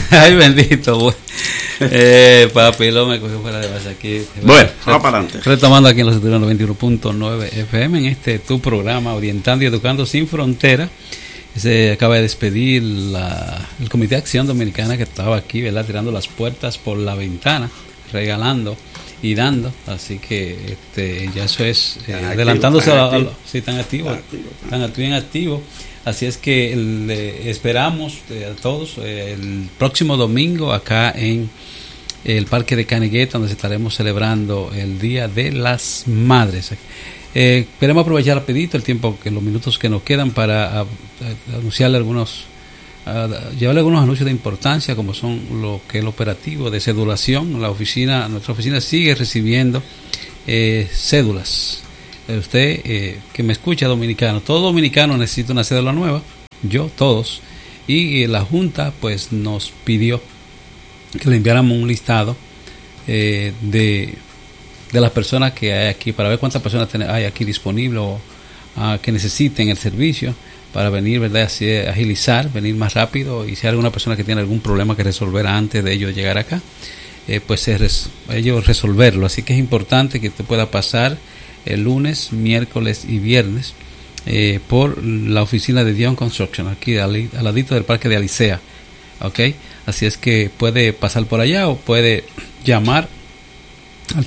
Ay, bendito. Papi, lo me cogió fuera de base aquí. Bueno, vamos para adelante. Retomando aquí en los 91.9 FM, en tu programa Orientando y Educando Sin Frontera. Se acaba de despedir el Comité de Acción Dominicana, que estaba aquí, ¿verdad?, tirando las puertas por la ventana, regalando y dando. Así que ya eso es adelantándose sí, tan activo, bien activo. Así es que esperamos a todos el próximo domingo acá en el Parque de Canigueta, donde estaremos celebrando el Día de las Madres. Queremos aprovechar rapidito el tiempo, los minutos que nos quedan para anunciarle llevarle algunos anuncios de importancia, como son lo que es el operativo de cedulación. Nuestra oficina sigue recibiendo cédulas. Usted que me escucha, dominicano, todo dominicano necesita una cédula nueva, todos, y la Junta pues nos pidió que le enviáramos un listado de las personas que hay aquí, para ver cuántas personas hay aquí disponibles o que necesiten el servicio, para venir, ¿verdad?, así agilizar, venir más rápido, y si hay alguna persona que tiene algún problema que resolver antes de ellos llegar acá, pues ellos resolverlo. Así que es importante que usted pueda pasar el lunes, miércoles y viernes por la oficina de Dion Construction, aquí al ladito del Parque de Alicea, ¿ok? Así es que puede pasar por allá o puede llamar al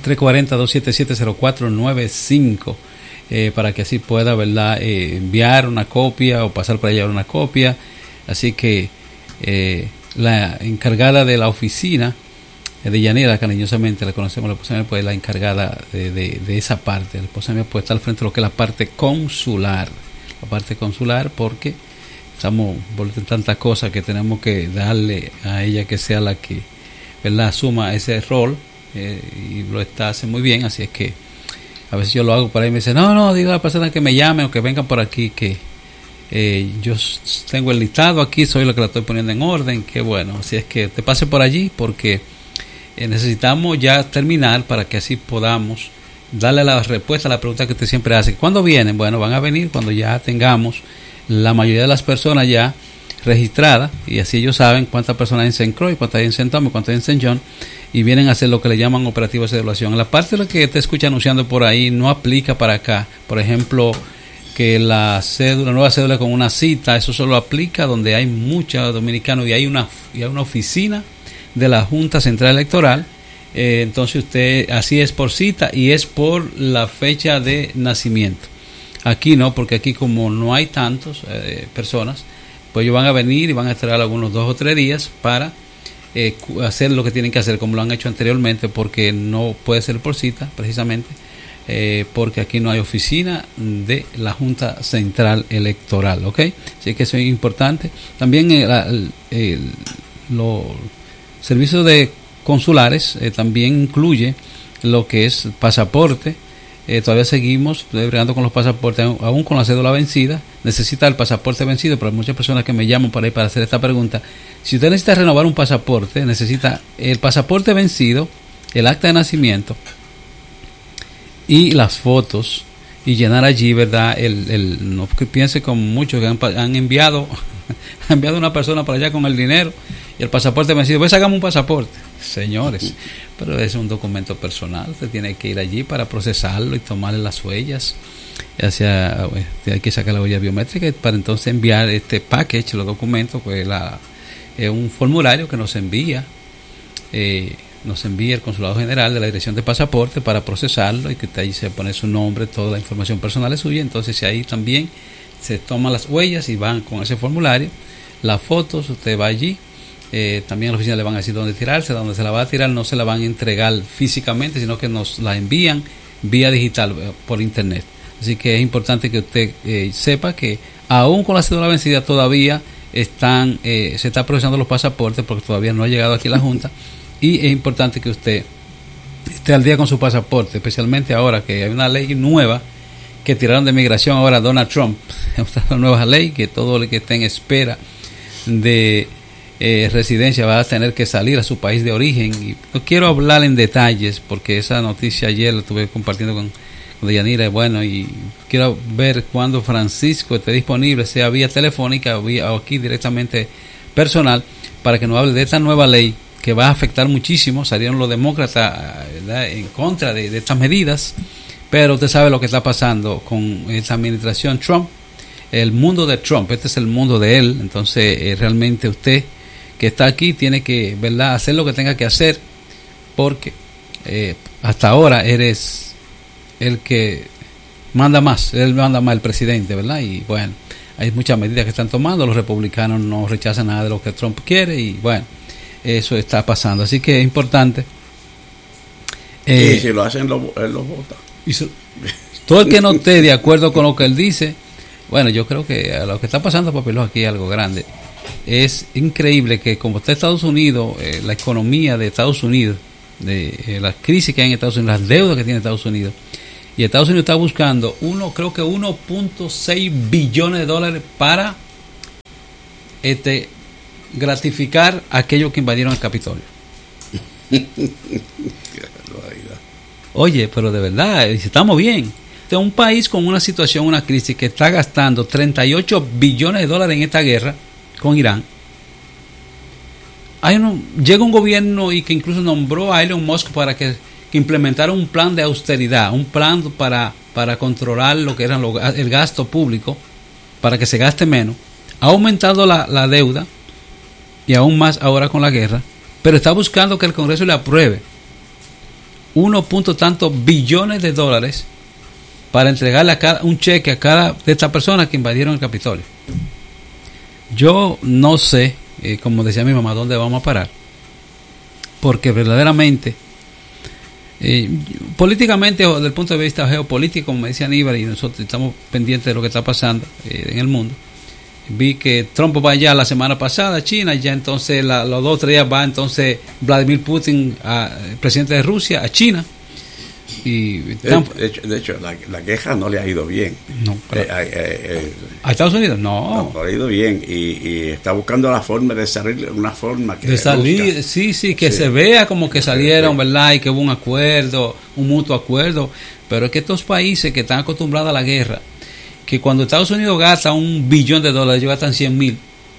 340-277-0495 para que así pueda, ¿verdad?, enviar una copia o pasar por allá una copia. Así que la encargada de la oficina de Yanira, cariñosamente la conocemos, la esposa mía, pues la encargada de esa parte. La esposa mía pues está al frente de lo que es la parte consular, porque estamos por tantas cosas que tenemos que darle a ella, que sea la que, ¿verdad?, asuma ese rol, y lo hace muy bien. Así es que a veces yo lo hago por ahí y me dice, no, diga a la persona que me llame o que vengan por aquí, que yo tengo el listado aquí, soy lo que la estoy poniendo en orden, que bueno. Así es que te pase por allí, porque necesitamos ya terminar para que así podamos darle la respuesta a la pregunta que usted siempre hace. ¿Cuándo vienen? Bueno, van a venir cuando ya tengamos la mayoría de las personas ya registradas, y así ellos saben cuántas personas hay en St. Croix, cuántas hay en St. Thomas, cuántas hay en St. John, y vienen a hacer lo que le llaman operativo de cedulación. La parte de lo que te escucha anunciando por ahí no aplica para acá. Por ejemplo, que la nueva cédula con una cita, eso solo aplica donde hay muchos dominicanos y hay una oficina de la Junta Central Electoral. Entonces usted, así es por cita y es por la fecha de nacimiento. Aquí no, porque aquí como no hay tantos personas, pues ellos van a venir y van a estar algunos 2 o 3 días para hacer lo que tienen que hacer, como lo han hecho anteriormente, porque no puede ser por cita, precisamente porque aquí no hay oficina de la Junta Central Electoral, ¿ok? Así que eso es importante. También los servicios de consulares también incluye lo que es pasaporte. Todavía seguimos bregando con los pasaportes, aún con la cédula vencida. Necesita el pasaporte vencido, pero hay muchas personas que me llaman para hacer esta pregunta. Si usted necesita renovar un pasaporte, necesita el pasaporte vencido, el acta de nacimiento y las fotos, y llenar allí, ¿verdad? No que piense como muchos que han enviado ha enviado una persona para allá con el dinero y el pasaporte vencido. Pues hagamos un pasaporte, señores, pero es un documento personal. Usted tiene que ir allí para procesarlo y tomarle las huellas. Hay que sacar la huella biométrica para entonces enviar este package, los documentos, pues es un formulario que nos envía el Consulado General de la Dirección de Pasaporte para procesarlo, y que usted ahí se pone su nombre, toda la información personal es suya. Entonces ahí también se toman las huellas y van con ese formulario, las fotos, usted va allí. También a la oficina le van a decir dónde tirarse, donde se la va a tirar no se la van a entregar físicamente, sino que nos la envían vía digital por internet. Así que es importante que usted sepa que aún con la cédula vencida todavía se está procesando los pasaportes, porque todavía no ha llegado aquí la Junta, y es importante que usted esté al día con su pasaporte, especialmente ahora que hay una ley nueva que tiraron de migración ahora Donald Trump. Una nueva ley que todo el que esté en espera de residencia va a tener que salir a su país de origen. Y no quiero hablar en detalles porque esa noticia ayer la estuve compartiendo con Yanira, bueno, y quiero ver cuando Francisco esté disponible, sea vía telefónica o aquí directamente personal, para que nos hable de esta nueva ley que va a afectar muchísimo. Salieron los demócratas, ¿verdad?, en contra de estas medidas, pero usted sabe lo que está pasando con esta administración Trump, el mundo de Trump, este es el mundo de él. Entonces realmente usted que está aquí tiene que, ¿verdad?, hacer lo que tenga que hacer, porque hasta ahora eres el que manda más, él manda más, el presidente, ¿verdad? Y bueno, hay muchas medidas que están tomando, los republicanos no rechazan nada de lo que Trump quiere y bueno, eso está pasando, así que es importante. Y si lo hacen, él lo vota. Todo el que no esté de acuerdo con lo que él dice, bueno, yo creo que lo que está pasando, Papelón, aquí es algo grande. Es increíble que como está Estados Unidos, la economía de Estados Unidos, de la crisis que hay en Estados Unidos, las deudas que tiene Estados Unidos, y Estados Unidos está buscando creo que 1.6 billones de dólares para gratificar a aquellos que invadieron el Capitolio. Oye, pero de verdad, estamos bien. Este es un país con una situación, una crisis, que está gastando 38 billones de dólares en esta guerra con Irán. Llega un gobierno y que incluso nombró a Elon Musk para que implementara un plan de austeridad, un plan para controlar lo que era el gasto público, para que se gaste menos. Ha aumentado la deuda y aún más ahora con la guerra, pero está buscando que el Congreso le apruebe 1.tantos billones de dólares para entregarle un cheque a cada de estas personas que invadieron el Capitolio. Yo no sé, como decía mi mamá, dónde vamos a parar, porque verdaderamente políticamente o desde el punto de vista geopolítico, como me decía Aníbal, y nosotros estamos pendientes de lo que está pasando en el mundo. Vi que Trump va ya la semana pasada a China, ya entonces los 2 o 3 días va entonces Vladimir Putin, el presidente de Rusia, a China. Y de hecho la queja no le ha ido bien. No, ¿a Estados Unidos? No le ha ido bien y está buscando la forma de salir, una forma que de salir, que se vea como que salieron, ¿verdad? Y que hubo un acuerdo, un mutuo acuerdo. Pero es que estos países que están acostumbrados a la guerra, que cuando Estados Unidos gasta $1 billón, ellos gastan 100,000,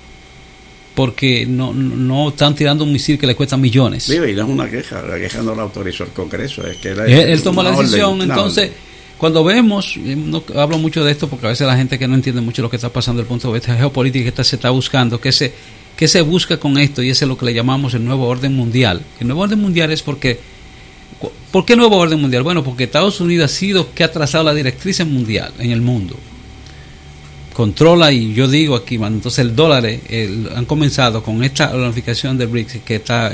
porque no están tirando un misil que le cuesta millones. Sí, y no es una queja, la queja no la autorizó el Congreso, es que él tomó la decisión. Entonces, cuando vemos, no hablo mucho de esto porque a veces la gente que no entiende mucho lo que está pasando desde el punto de vista geopolítico, que se está buscando, que se busca con esto, y eso es lo que le llamamos el nuevo orden mundial. El nuevo orden mundial es porque, ¿por qué nuevo orden mundial? Bueno, porque Estados Unidos ha sido que ha trazado la directriz mundial en el mundo. Controla, y yo digo aquí, entonces el dólar, han comenzado con esta unificación del BRICS, que está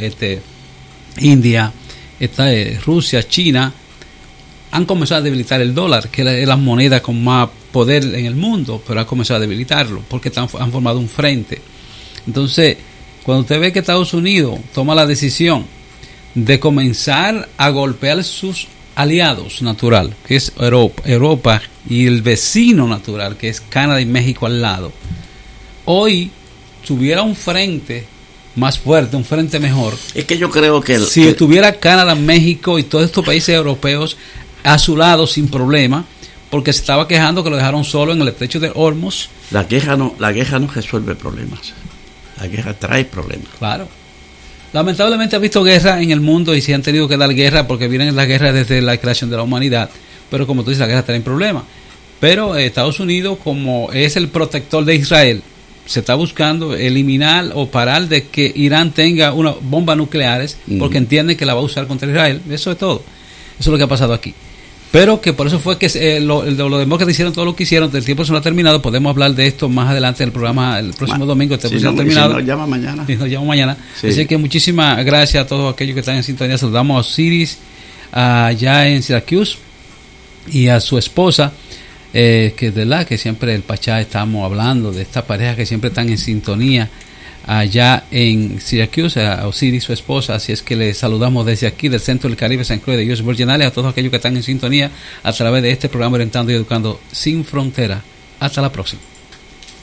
India, está Rusia, China, han comenzado a debilitar el dólar, que es la moneda con más poder en el mundo, pero han comenzado a debilitarlo, porque han formado un frente. Entonces, cuando usted ve que Estados Unidos toma la decisión de comenzar a golpear sus aliados natural, que es Europa, y el vecino natural, que es Canadá y México al lado, hoy tuviera un frente más fuerte, un frente mejor. Es que yo creo que si estuviera Canadá, México y todos estos países europeos a su lado sin problema, porque se estaba quejando que lo dejaron solo en el estrecho de Hormuz. La queja no resuelve problemas, la queja trae problemas. Claro. Lamentablemente ha visto guerra en el mundo y se han tenido que dar guerra porque vienen las guerras desde la creación de la humanidad. Pero como tú dices, la guerra trae problemas. Pero Estados Unidos, como es el protector de Israel, se está buscando eliminar o parar de que Irán tenga una bomba nucleares, porque entienden que la va a usar contra Israel. Eso es todo. Eso es lo que ha pasado aquí. Pero que por eso fue que los demócratas hicieron todo lo que hicieron. El tiempo se no ha terminado. Podemos hablar de esto más adelante en el programa el próximo domingo. Terminado. Si nos llama mañana. Si nos llama mañana. Sí. Así que muchísimas gracias a todos aquellos que están en sintonía. Saludamos a Osiris allá en Syracuse y a su esposa, que de verdad que siempre el Pachá estamos hablando de esta pareja que siempre están en sintonía allá en Syracuse, a Osiris, su esposa. Así es que les saludamos desde aquí del Centro del Caribe, San Croix de Dios Virginales, a todos aquellos que están en sintonía a través de este programa Orientando y Educando Sin Frontera. Hasta la próxima.